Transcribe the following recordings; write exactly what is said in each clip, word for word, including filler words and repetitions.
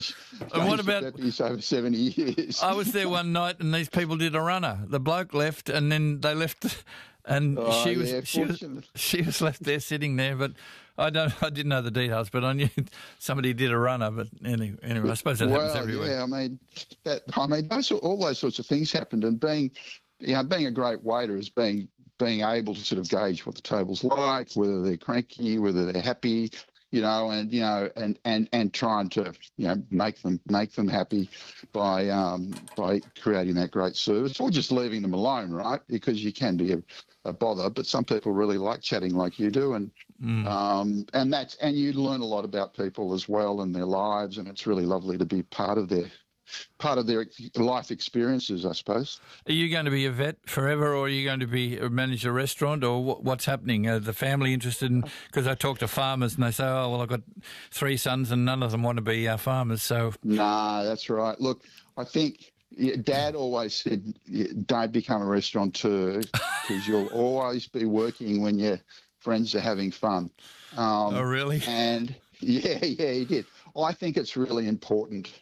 And what Changed about... deputies over seventy years. I was there one night and these people did a runner. The bloke left and then they left and Oh, she was yeah, she was fortunate. she was left there sitting there. But I don't I didn't know the details, but I knew somebody did a runner. But anyway, anyway I suppose that well, happens everywhere. yeah, I mean, that, I mean, those all those sorts of things happened, and being, you know, being a great waiter is being being able to sort of gauge what the table's like, whether they're cranky, whether they're happy, you know, and you know, and and and trying to, you know, make them make them happy by um by creating that great service, or just leaving them alone, right? Because you can be a, a bother, but some people really like chatting like you do, and mm. um and that's and you learn a lot about people as well and their lives, and it's really lovely to be part of their part of their life experiences, I suppose. Are you going to be a vet forever, or are you going to be manage a restaurant, or what, what's happening? Are the family interested in? Because I talk to farmers and they say, "Oh, well, I've got three sons and none of them want to be uh, farmers." So, nah, that's right. Look, I think yeah, Dad always said, "Don't become a restaurateur because you'll always be working when your friends are having fun." Um, oh, really? And yeah, yeah, he did. I think it's really important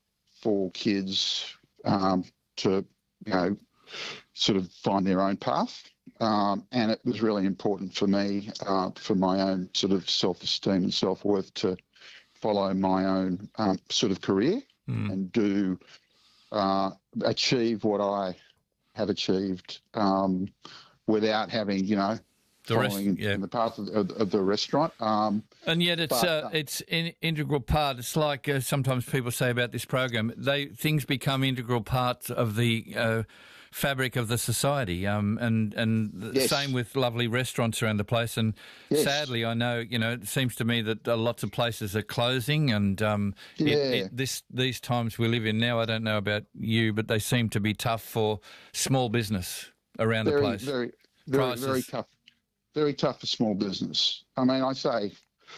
for kids um, to, you know, sort of find their own path. Um, and it was really important for me, uh, for my own sort of self-esteem and self-worth, to follow my own um, sort of career mm. and do uh, achieve what I have achieved um, without having, you know, the following rest, yeah. in the path of, of, of the restaurant. Um, and yet it's but, uh, it's an integral part. It's like uh, sometimes people say about this program, they things become integral parts of the uh, fabric of the society. Um, and and the yes. same with lovely restaurants around the place. And yes. sadly, I know, you know, it seems to me that uh, lots of places are closing. And um, yeah. it, it, this these times we live in now, I don't know about you, but they seem to be tough for small business around very, the place. Very, very, Prices. very tough. Very tough for small business. I mean, I say,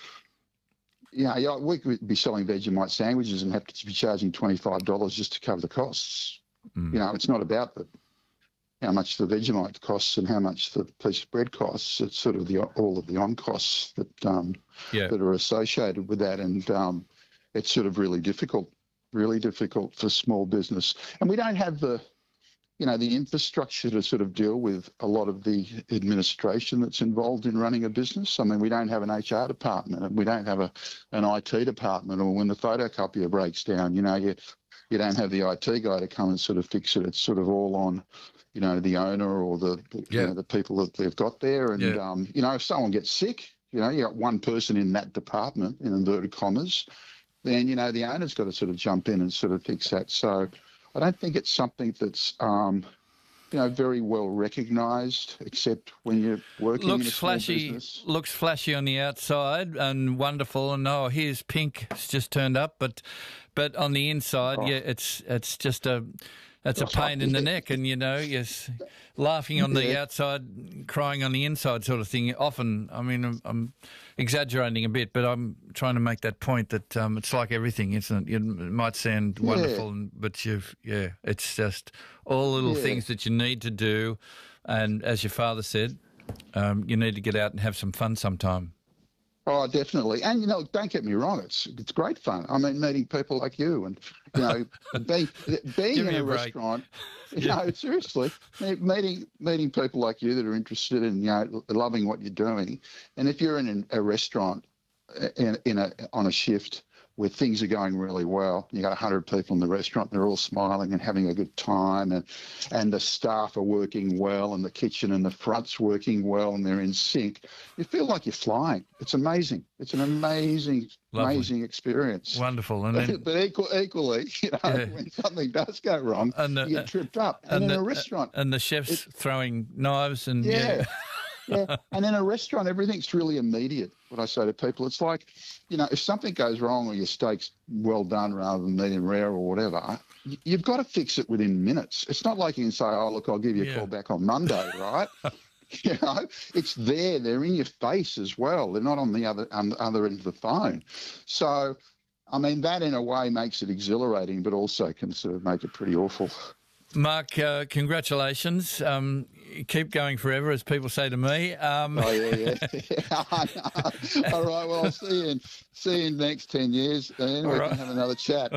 you know, yeah, we could be selling Vegemite sandwiches and have to be charging twenty-five dollars just to cover the costs. Mm. You know, it's not about the how much the Vegemite costs and how much the piece of bread costs. It's sort of the all of the on costs that um, yeah. that are associated with that, and um, it's sort of really difficult, really difficult for small business. And we don't have the you know, the infrastructure to sort of deal with a lot of the administration that's involved in running a business. I mean, we don't have an H R department, and we don't have a an I T department, or when the photocopier breaks down, you know, you you don't have the I T guy to come and sort of fix it. It's sort of all on, you know, the owner or the yeah. you know, the people that they've got there. And, yeah. um, you know, if someone gets sick, you know, you got one person in that department, in inverted commas, then, you know, the owner's got to sort of jump in and sort of fix that. So I don't think it's something that's, um, you know, very well recognised, except when you're working looks in a small flashy, business. Looks flashy on the outside and wonderful, and oh, here's pink, it's just turned up, but but on the inside, oh. yeah, it's it's just a it's a pain in the neck, and you know, yes, laughing on the yeah. outside, crying on the inside, sort of thing. Often, I mean, I'm, I'm exaggerating a bit, but I'm trying to make that point that um, it's like everything, isn't it? It might sound wonderful, yeah. but you've yeah, it's just all little yeah. things that you need to do, and as your father said, um, you need to get out and have some fun sometime. Oh, definitely. And, you know, don't get me wrong, it's it's great fun. I mean, meeting people like you and, you know, being, being in a, a restaurant, you yeah. know, seriously, meeting meeting people like you that are interested in, you know, loving what you're doing. And if you're in a restaurant in, in a on a shift where things are going really well, you got one hundred people in the restaurant, they're all smiling and having a good time, and and the staff are working well, and the kitchen and the front's working well, and they're in sync, you feel like you're flying. It's amazing. It's an amazing, Lovely. amazing experience. Wonderful. And then, but equal, equally, you know, yeah. when something does go wrong, and the, you get tripped up. And, and in the, a restaurant... And the chef's it, throwing knives and... Yeah. yeah. Yeah, and in a restaurant, everything's really immediate. What I say to people, it's like, you know, if something goes wrong or your steak's well done rather than medium rare or whatever, you've got to fix it within minutes. It's not like you can say, oh, look, I'll give you a yeah. call back on Monday, right? You know, it's there. They're in your face as well. They're not on the other on the other end of the phone. So, I mean, that in a way makes it exhilarating, but also can sort of make it pretty awful. Mark, uh, congratulations. Um, keep going forever, as people say to me. Um, oh yeah, yeah. All right. Well, I'll see you in see you in the next ten years, and we right. can have another chat.